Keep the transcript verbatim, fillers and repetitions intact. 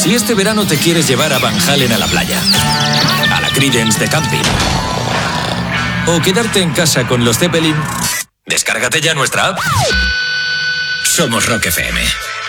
Si este verano te quieres llevar a Van Halen a la playa, a la Creedence de camping, o quedarte en casa con los Zeppelin, descárgate ya nuestra app. Somos Rock F M.